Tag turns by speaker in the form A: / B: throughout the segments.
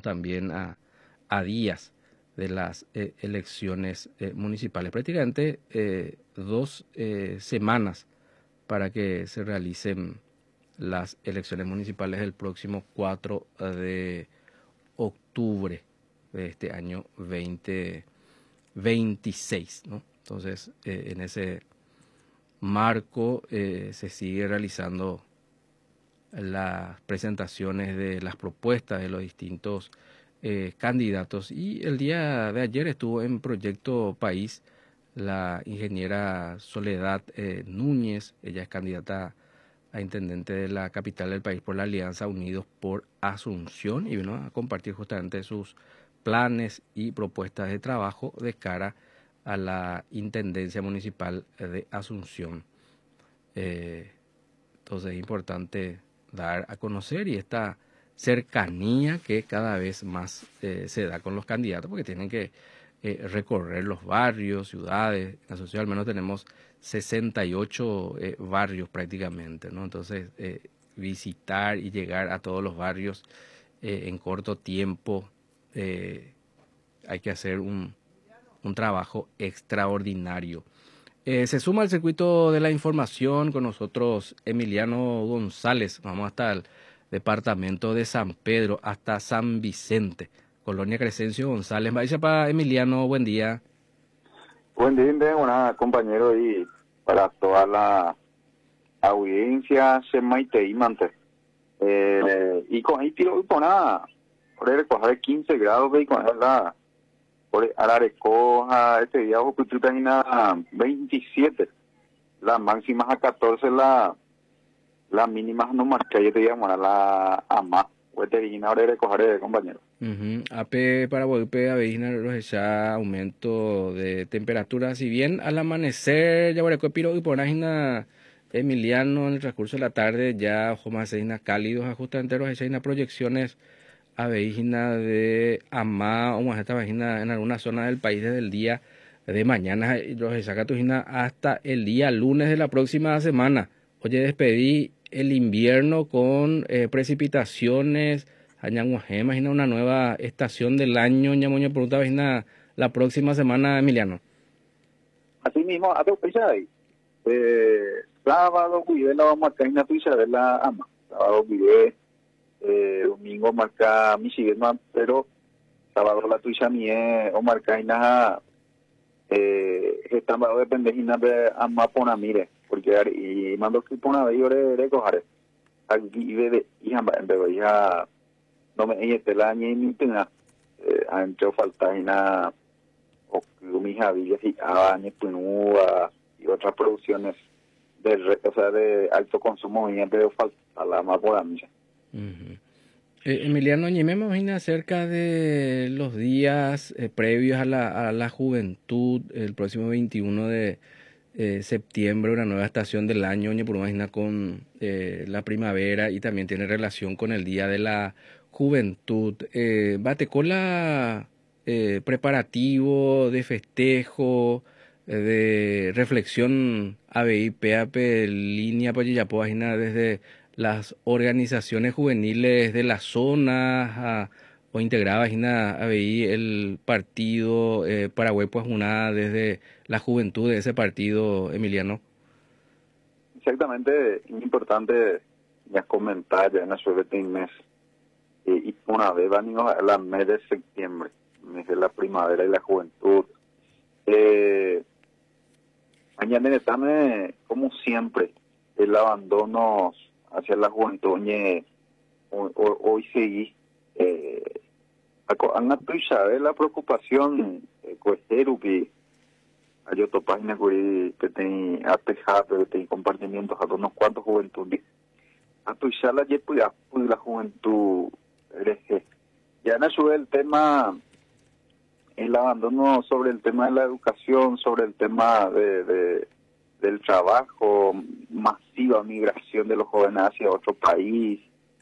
A: también a días de las elecciones municipales. Prácticamente 2 semanas para que se realicen las elecciones municipales del próximo 4 de octubre de este año 2026, ¿no? Entonces, en ese marco se sigue realizando las presentaciones de las propuestas de los distintos candidatos, y el día de ayer estuvo en Proyecto País la ingeniera Soledad Núñez. Ella es candidata a intendente de la capital del país por la Alianza Unidos por Asunción, y vino a compartir justamente sus planes y propuestas de trabajo de cara a la Intendencia Municipal de Asunción. Entonces es importante dar a conocer, y esta cercanía que cada vez más se da con los candidatos, porque tienen que recorrer los barrios, ciudades. En Asunción al menos tenemos 68 barrios prácticamente, ¿no? Entonces visitar y llegar a todos los barrios en corto tiempo, hay que hacer un trabajo extraordinario. Se suma al circuito de la información con nosotros Emiliano González. Vamos hasta el departamento de San Pedro, hasta San Vicente, Colonia Crescencio González. Para Emiliano, buen día.
B: Buen día, buena compañero, y para toda la audiencia Semaite y Mante. Y con ahí tiro por nada, por el recoger 15 grados, y con la por Ararecoja, este día Ocututanina 27, las máximas a 14, las mínimas no marca, yo te llamo a la AMA, o te digna ahora de recoger, compañero.
A: AP para volver a ver ya aumento de temperatura, si bien al amanecer ya por piro y por una Emiliano en el transcurso de la tarde ya ojo más cálidos, justamente los proyecciones a vejina de Amá o más esta vejina en alguna zona del país desde el día de mañana, los saca tujina hasta el día lunes de la próxima semana. Oye, despedí el invierno con precipitaciones. Imagina una nueva estación del año. Ñamoño pregunta vecina la próxima semana, Emiliano.
B: Así mismo, a tu pisa ahí. Sábado, cuidé la vamos a caer en la pisa de la AMA. Sábado, cuidé. Domingo marca mi siguiente, pero sábado la tuya mía o marca ina estamos depende de AMA pona mire, porque y mando que pona de yo de coger aquí de y en vez ya no me este la ni mi tenga han hecho falta ina o mi javillas y años punúa y otras producciones o sea, de alto consumo, y veo falta la más por mí.
A: Emiliano, me imagino acerca de los días previos a la juventud, el próximo 21 de septiembre, una nueva estación del año, por imagina con la primavera, y también tiene relación con el Día de la Juventud. Bate con la preparativo de festejo, de reflexión ABI, PAP, línea Payayapoagina desde las organizaciones juveniles de la zona o integradas en ABI, el partido Paraguay pues una desde la juventud de ese partido, Emiliano.
B: Exactamente, es importante ya comentar ya en la suerte de mes y una vez van a la mes de septiembre, mes de la primavera y la juventud. Añaden también, como siempre, el abandono hacia la juventud. Hoy seguí la preocupación cuestero que hay otra página que tiene atejado, que tiene compartimientos a unos cuantos juventudes a tu la la juventud ya no sube el tema, el abandono sobre el tema de la educación, sobre el tema del trabajo, masiva migración de los jóvenes hacia otro país.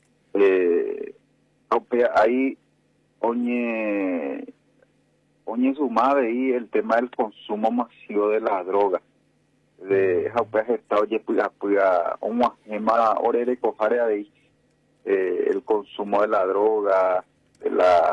B: Ahí, oñe sumado ahí el tema del consumo masivo de la droga. De estado el consumo de la droga, de la